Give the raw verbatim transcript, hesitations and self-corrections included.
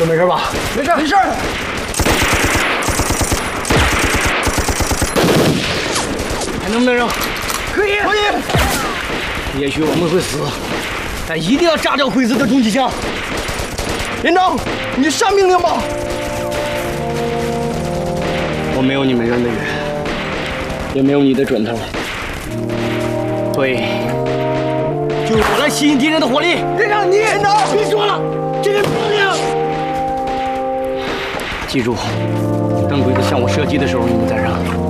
都没事吧？ 没事，没事。 还能不能扔？ 可以，可以。 也许我们会死，但一定要炸掉鬼子的重机枪。连长，你下命令吧。我没有你们扔的远，也没有你的准头，所以就是我来吸引敌人的火力。 连长，你也能。 别说了，这是命令。记住，当鬼子向我射击的时候，你们再扔。